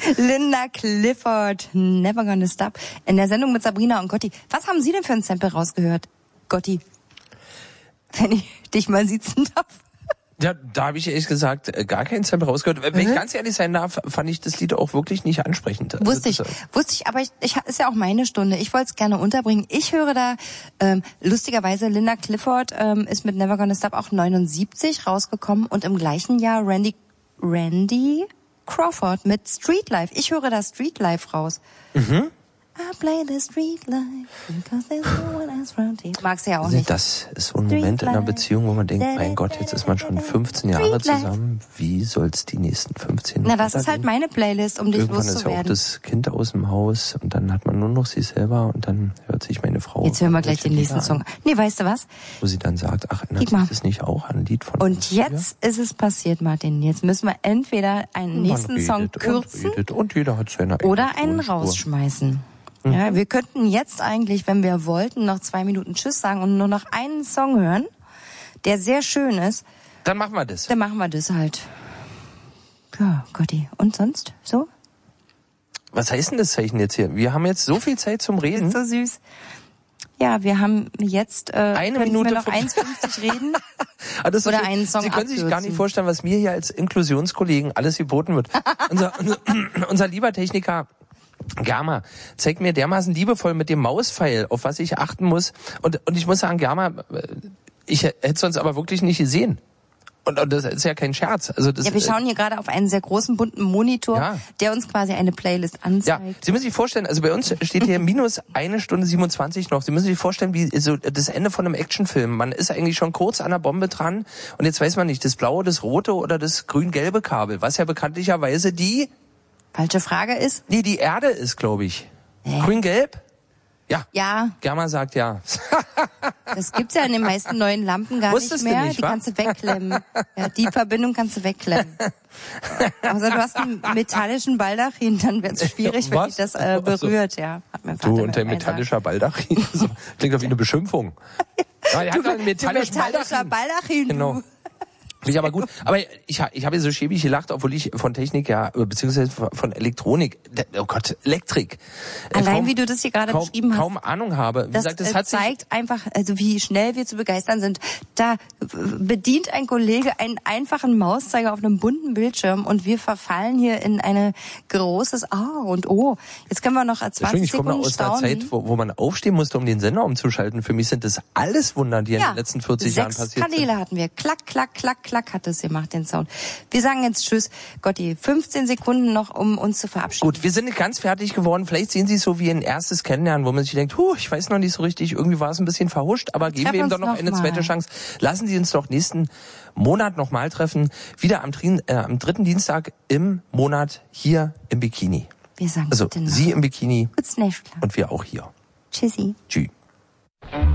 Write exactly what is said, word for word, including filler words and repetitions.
Linda Clifford, Never Gonna Stop. In der Sendung mit Sabrina und Gotti. Was haben Sie denn für ein Sample rausgehört, Gotti? Wenn ich dich mal sitzen darf. Ja, da habe ich ehrlich gesagt gar keinen Sample rausgehört. Wenn mhm. ich ganz ehrlich sein darf, fand ich das Lied auch wirklich nicht ansprechend. Also wusste ich, das, wusste ich, aber ich, ich ist ja auch meine Stunde. Ich wollte es gerne unterbringen. Ich höre da, ähm, lustigerweise, Linda Clifford ähm, ist mit Never Gonna Stop auch neunundsiebzig rausgekommen und im gleichen Jahr Randy, Randy Crawford mit Street Life. Ich höre da Street Life raus. Mhm. I play the street life because there's no one else around here. Magst du ja auch nicht. Das ist so ein Moment in einer Beziehung, wo man denkt, mein Gott, jetzt ist man schon fünfzehn Jahre zusammen. Wie soll's die nächsten fünfzehn Na, das ist halt meine Playlist, um dich loszuwerden. Irgendwann ist ja auch das Kind aus dem Haus und dann hat man nur noch sich selber und dann hört sich meine Frau. Jetzt hören wir gleich den nächsten Song. Nee, weißt du was? Wo sie dann sagt, ach, erinnert sich das nicht auch an ein Lied von Und jetzt ist es passiert, Martin. Jetzt müssen wir entweder einen nächsten Song kürzen und, und jeder hat seine oder einen rausschmeißen. Ja, wir könnten jetzt eigentlich, wenn wir wollten, noch zwei Minuten Tschüss sagen und nur noch einen Song hören, der sehr schön ist. Dann machen wir das. Dann machen wir das halt. Ja, Gotti. Und sonst? So? Was heißt denn das Zeichen jetzt hier? Wir haben jetzt so viel Zeit zum Reden. Das ist so süß. Ja, wir haben jetzt, äh, eine Minute wir noch eins fünfzig reden. Das oder so einen Song Sie können abkürzen. sich gar nicht vorstellen, was mir hier als Inklusionskollegen alles geboten wird. unser, unser, unser lieber Techniker Germa zeigt mir dermaßen liebevoll mit dem Mauspfeil, auf was ich achten muss. Und, und ich muss sagen, Germa, ich hätte sonst aber wirklich nicht gesehen. Und, und das ist ja kein Scherz. Also das, ja, wir schauen hier gerade auf einen sehr großen, bunten Monitor, ja. der uns quasi eine Playlist anzeigt. Ja, Sie müssen sich vorstellen, also bei uns steht hier minus eine Stunde siebenundzwanzig noch. Sie müssen sich vorstellen, wie so das Ende von einem Actionfilm. Man ist eigentlich schon kurz an der Bombe dran und jetzt weiß man nicht, das blaue, das rote oder das grün-gelbe Kabel, was ja bekanntlicherweise die... Falsche Frage ist? Nee, die Erde ist, glaube ich. Äh. Grün-gelb? Ja. Ja. Germa sagt ja. Das gibt's ja in den meisten neuen Lampen gar Wusstest nicht mehr. Du nicht, die wa? kannst du wegklemmen. Ja, die Verbindung kannst du wegklemmen. Also du hast einen metallischen Baldachin, dann wird's schwierig, wenn dich das äh, berührt. Ja, hat mein Vater du und dein metallischer Baldachin. Klingt wie eine Beschimpfung. Ja, er hat einen metallischen metallischer Baldachin. Baldachin genau. Du. Finde ich aber gut. Aber ich, ich habe ja so schäbig gelacht, obwohl ich von Technik ja, beziehungsweise von Elektronik, oh Gott, Elektrik. Allein kaum, wie du das hier gerade kaum, beschrieben hast. Kaum Ahnung habe. Wie das gesagt, das äh, hat zeigt sich einfach, also wie schnell wir zu begeistern sind. Da bedient ein Kollege einen einfachen Mauszeiger auf einem bunten Bildschirm und wir verfallen hier in eine großes A und O. Jetzt können wir noch zwanzig ich komme Sekunden aus staunen. einer Zeit, wo, wo man aufstehen musste, um den Sender umzuschalten. Für mich sind das alles Wunder, die ja, in den letzten vierzig Jahren passiert sind. Sechs Kanäle hatten wir. Klack, klack, klack, klack hat es gemacht, den Sound. Wir sagen jetzt Tschüss. Gotti, fünfzehn Sekunden noch, um uns zu verabschieden. Gut, wir sind nicht ganz fertig geworden. Vielleicht sehen Sie es so wie ein erstes Kennenlernen, wo man sich denkt, huh, ich weiß noch nicht so richtig, irgendwie war es ein bisschen verhuscht, aber geben wir ihm doch noch, noch eine mal. zweite Chance. Lassen Sie uns doch nächsten Monat nochmal treffen. Wieder am, äh, am dritten Dienstag im Monat hier im Bikini. Wir sagen also Sie im Bikini Gutes Nächtlein. und wir auch hier. Tschüssi. Tschüss.